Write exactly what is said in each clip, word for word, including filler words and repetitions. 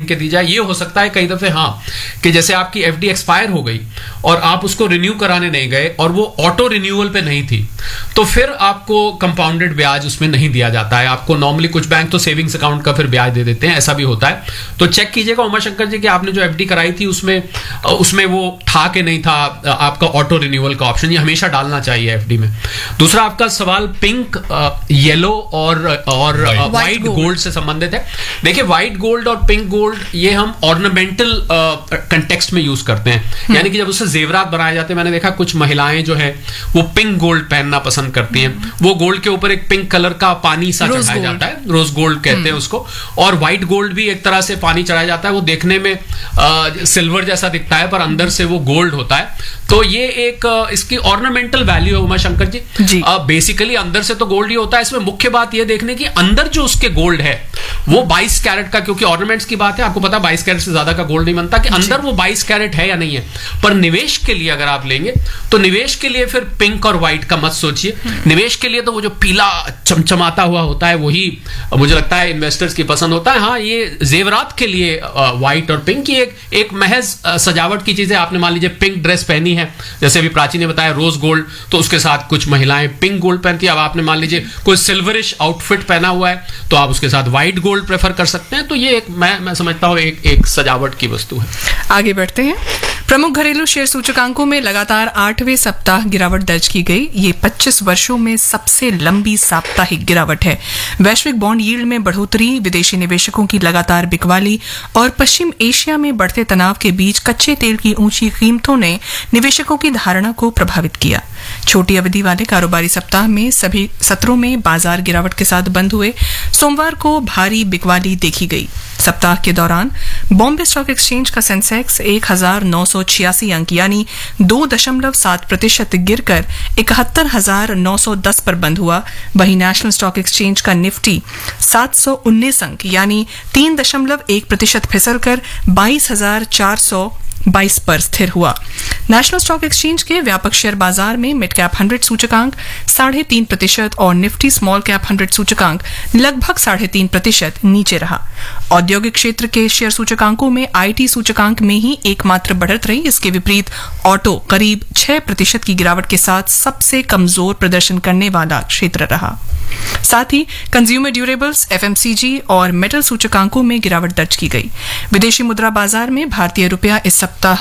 के दी जाए। ये हो सकता है कई दफे हाँ कि जैसे आपकी एफडी एक्सपायर हो गई और आप उसको रिन्यू कराने नहीं गए और वो ऑटो रिन्यूअल पे नहीं थी, तो फिर आपको कंपाउंडेड ब्याज उसमें नहीं दिया जाता है। आपको नॉर्मली कुछ बैंक तो सेविंग्स अकाउंट का फिर ब्याज दे देते हैं, ऐसा भी होता है। तो चेक कीजिएगा उमाशंकर जी कि आपने जो एफडी कराई थी उसमें उसमें वो था कि नहीं था आपका ऑटो रिन्यूअल का ऑप्शन, ये हमेशा डालना चाहिए एफडी में। दूसरा आपका सवाल पिंक, येलो और और व्हाइट गोल्ड से संबंधित है। देखिए व्हाइट गोल्ड और पिंक गोल्ड ये हम ऑर्नामेंटल कंटेक्स्ट में यूज करते हैं, यानी कि जब उससे जेवरात बनाए जाते हैं, मैंने देखा कुछ महिलाएं जो है वो पिंक गोल्ड पहनना पसंद करती हैं। वो गोल्ड के ऊपर एक पिंक कलर का पानी सा चढ़ाया जाता है, रोज गोल्ड कहते हैं उसको। और व्हाइट गोल्ड भी एक तरह से पानी चढ़ाया जाता है, वो देखने में आ, सिल्वर जैसा दिखता है पर अंदर से वो गोल्ड होता है। तो ये एक इसकी ऑर्नामेंटल वैल्यू है उमाशंकर जी, जी। बेसिकली अंदर से तो गोल्ड ही होता है। इसमें मुख्य बात ये देखने की अंदर जो उसके गोल्ड है वो बाईस कैरेट का, क्योंकि ऑर्नामेंट्स की बात है, आपको पता बाईस कैरेट से ज्यादा का गोल्ड नहीं बनता, कि अंदर वो बाईस कैरेट है या नहीं है। पर निवेश के लिए अगर आप लेंगे तो निवेश के लिए फिर पिंक और व्हाइट का मत सोचिए। निवेश के लिए तो वो जो पीला चमचमाता हुआ होता है वही मुझे लगता है इन्वेस्टर्स की पसंद होता है। हाँ, ये जेवरात के लिए व्हाइट और पिंक की एक एक महज सजावट की चीज है। आपने मान लीजिए पिंक ड्रेस पहनी है, जैसे अभी प्राची ने बताया रोज गोल्ड, तो उसके साथ कुछ महिलाएं पिंक गोल्ड पहनती है। अब आपने मान लीजिए कोई सिल्वरिश आउटफिट पहना हुआ है तो आप उसके साथ व्हाइट गोल्ड प्रेफर कर सकते हैं। तो ये एक मैं मैं समझता हूं एक एक सजावट की वस्तु है। आगे बढ़ते हैं। प्रमुख घरेलू शेयर सूचकांकों में लगातार आठवें सप्ताह गिरावट दर्ज की गई। ये पच्चीस वर्षों में सबसे लंबी साप्ताहिक गिरावट है। वैश्विक बॉन्ड यील्ड में बढ़ोतरी, विदेशी निवेशकों की लगातार बिकवाली और पश्चिम एशिया में बढ़ते तनाव के बीच कच्चे तेल की ऊंची कीमतों ने निवेशकों की धारणा को प्रभावित किया। छोटी अवधि वाले कारोबारी सप्ताह में सभी सत्रों में बाजार गिरावट के साथ बंद हुए। सोमवार को भारी बिकवाली देखी गई। सप्ताह के दौरान बॉम्बे स्टॉक एक्सचेंज का सेंसेक्स एक हजार नौ सौ छियासी अंक यानी दो दशमलव सात प्रतिशत गिरकर इकहत्तर हजार नौ सौ दस पर बंद हुआ। वहीं नेशनल स्टॉक एक्सचेंज का निफ्टी सात सौ उन्नीस अंक यानी तीन दशमलव एक प्रतिशत फिसलकर बाईस हजार चार सौ बाईस पर स्थिर हुआ। नेशनल स्टॉक एक्सचेंज के व्यापक शेयर बाजार में मिड कैप हंड्रेड सूचकांक साढ़े तीन प्रतिशत और निफ्टी स्मॉल कैप हंड्रेड सूचकांक लगभग साढ़े तीन प्रतिशत नीचे रहा। औद्योगिक क्षेत्र के शेयर सूचकांकों में आईटी सूचकांक में ही एकमात्र बढ़त रही। इसके विपरीत ऑटो करीब छह प्रतिशत की गिरावट के साथ सबसे कमजोर प्रदर्शन करने वाला क्षेत्र रहा। साथ ही कंज्यूमर ड्यूरेबल्स, एफएमसीजी और मेटल सूचकांकों में गिरावट दर्ज की गई। विदेशी मुद्रा बाजार में भारतीय रुपया इस सप्ताह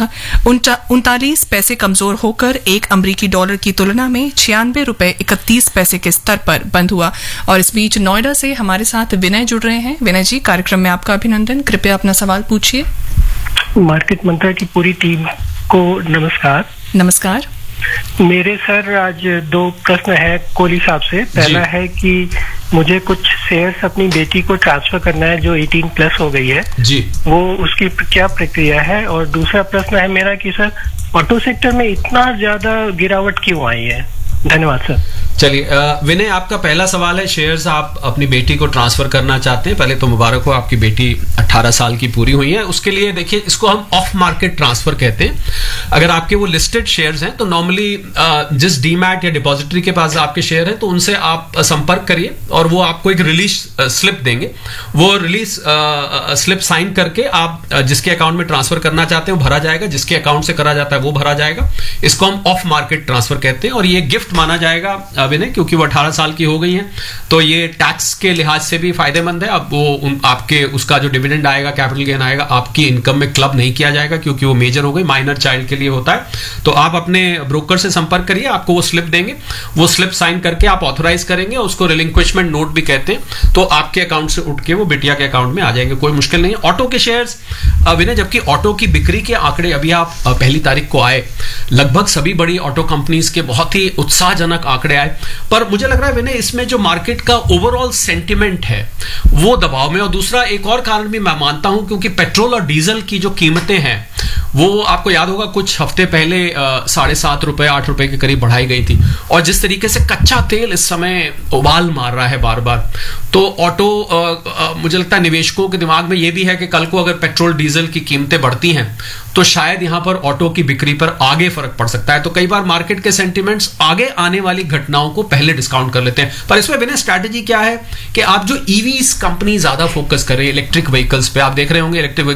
उनतालीस पैसे कमजोर होकर एक अमरीकी डॉलर की तुलना में छियानवे रुपए इकतीस पैसे के स्तर पर बंद हुआ। और इस बीच नोएडा से हमारे साथ विनय जुड़ रहे हैं। विनय जी, कार्यक्रम में आपका अभिनंदन। कृपया अपना सवाल पूछिए। मार्केट मंत्रा की पूरी टीम को नमस्कार। नमस्कार। मेरे सर आज दो प्रश्न है कोहली साहब से। पहला है कि मुझे कुछ शेयर्स अपनी बेटी को ट्रांसफर करना है जो अठारह प्लस हो गई है जी, वो उसकी क्या प्रक्रिया है। और दूसरा प्रश्न है मेरा कि सर ऑटो सेक्टर में इतना ज्यादा गिरावट क्यों आई है। धन्यवाद सर। चलिए विनय, आपका पहला सवाल है शेयर्स आप अपनी बेटी को ट्रांसफर करना चाहते हैं। पहले तो मुबारक हो, आपकी बेटी अठारह साल की पूरी हुई है। उसके लिए देखिए इसको हम ऑफ मार्केट ट्रांसफर कहते हैं। अगर आपके वो लिस्टेड शेयर्स हैं तो नॉर्मली जिस डीमैट या डिपॉजिटरी के पास आपके शेयर हैं तो उनसे आप संपर्क करिए और वो आपको एक रिलीज स्लिप देंगे। वो रिलीज स्लिप साइन करके आप जिसके अकाउंट में ट्रांसफर करना चाहते हैं वो भरा जाएगा, जिसके अकाउंट से करा जाता है वो भरा जाएगा। इसको हम ऑफ मार्केट ट्रांसफर कहते हैं और ये गिफ्ट माना जाएगा विनय, क्योंकि वो अठारह साल की हो गई हैं तो ये टैक्स के लिहाज से भी फायदेमंद है। अब वो उन, आपके उसका जो डिविडेंड आएगा, कैपिटल गेन आएगा, आपकी इनकम में क्लब नहीं किया जाएगा क्योंकि वो मेजर हो गई, माइनर चाइल्ड के लिए होता है। तो आप अपने ब्रोकर से संपर्क करिए, आपको वो स्लिप देंगे। वो स्लिप साइन करके आप ऑथोराइज करेंगे, उसको रिलिंक्विशमेंट नोट भी कहते हैं। तो आपके अकाउंट से उठ के वो बिटिया के अकाउंट में आ जाएंगे, कोई मुश्किल नहीं है। ऑटो के शेयर्स विनय, जबकि ऑटो की बिक्री के आंकड़े अभी आप पहली तारीख को आए, लगभग सभी बड़ी ऑटो कंपनीज के बहुत ही उत्साहजनक आंकड़े आए, पर मुझे लग रहा है विनय इसमें जो मार्केट का ओवरऑल सेंटिमेंट है वो दबाव में। और दूसरा एक और कारण भी मैं मानता हूं, क्योंकि पेट्रोल और डीजल की जो कीमतें हैं वो आपको याद होगा कुछ हफ्ते पहले साढ़े सात रुपए आठ रुपए के करीब बढ़ाई गई थी। और जिस तरीके से कच्चा तेल इस समय उबाल मार रहा है बार बार, तो ऑटो आ, आ, मुझे लगता है निवेशकों के दिमाग में ये भी है कि कल को अगर पेट्रोल डीजल की कीमतें बढ़ती हैं तो शायद यहां पर ऑटो की बिक्री पर आगे फर्क पड़ सकता है। तो कई बार मार्केट के सेंटिमेंट्स आगे आने वाली घटनाओं को पहले डिस्काउंट कर लेते हैं। पर इसमें बिना स्ट्रैटेजी क्या है कि आप जो ईवीज कंपनी ज्यादा फोकस कर रही है इलेक्ट्रिक व्हीकल्स पे, आप देख रहे होंगे इलेक्ट्रिक